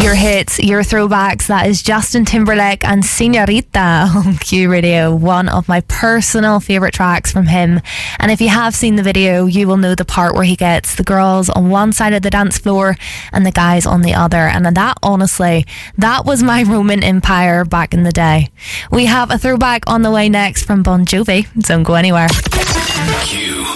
Your hits, your throwbacks. That is Justin Timberlake and Señorita on Q Radio, one of my personal favourite tracks from him. And if you have seen the video, you will know the part where he gets the girls on one side of the dance floor and the guys on the other. And that, honestly, that was my Roman Empire back in the day. We have a throwback on the way next from Bon Jovi. Don't go anywhere. Q.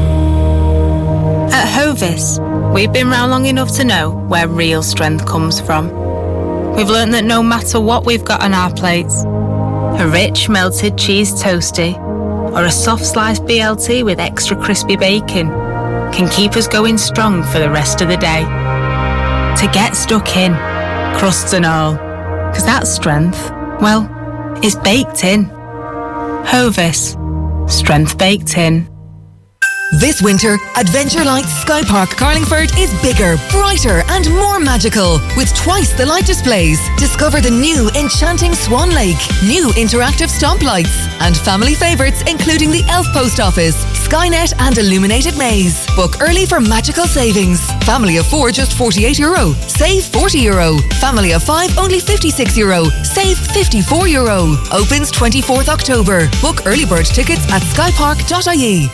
At Hovis, we've been round long enough to know where real strength comes from. We've learned that no matter what we've got on our plates, a rich melted cheese toastie or a soft sliced BLT with extra crispy bacon can keep us going strong for the rest of the day. To get stuck in, crusts and all, because that strength, well, is baked in. Hovis, strength baked in. This winter, Adventure Lights Sky Park Carlingford is bigger, brighter and more magical with twice the light displays. Discover the new enchanting Swan Lake, new interactive stomp lights and family favourites including the Elf Post Office, Skynet and Illuminated Maze. Book early for magical savings. Family of 4 just €48. Save €40. Family of 5 only €56. Save €54. Opens 24th October. Book early bird tickets at skypark.ie.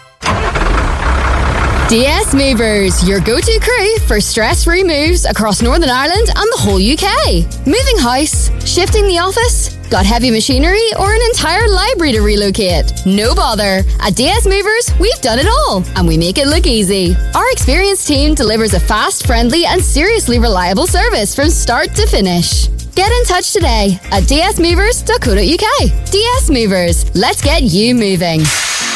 DS Movers, your go-to crew for stress-free moves across Northern Ireland and the whole UK. Moving house, shifting the office, got heavy machinery or an entire library to relocate? No bother. At DS Movers, we've done it all and we make it look easy. Our experienced team delivers a fast, friendly and seriously reliable service from start to finish. Get in touch today at dsmovers.co.uk. DS Movers, let's get you moving.